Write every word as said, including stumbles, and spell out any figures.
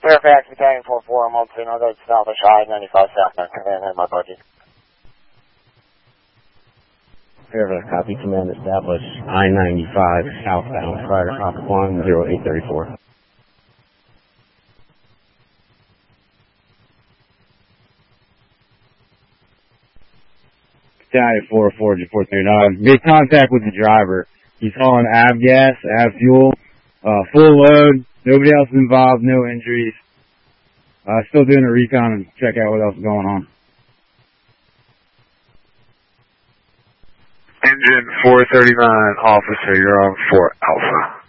Fairfax, Battalion four four, I'm on to another establish I ninety-five southbound, command in my budget. Fairfax, copy, command establish I ninety-five southbound, prior to Hawk one zero eight thirty-four. Battalion four four, G four thirty-nine. Made contact with the driver. He's hauling avgas, av fuel, uh, full load. Nobody else is involved, no injuries. Uh, still doing a recon and check out what else is going on. Engine four thirty-nine, officer, you're on for Alpha.